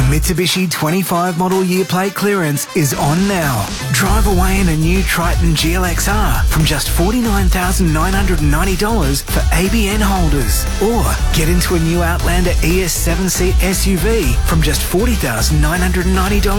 Mitsubishi 25 model year plate clearance is on now. Drive away in a new Triton GLXR from just $49,990 for ABN holders. Or get into a new Outlander ES7 seat SUV from just $40,990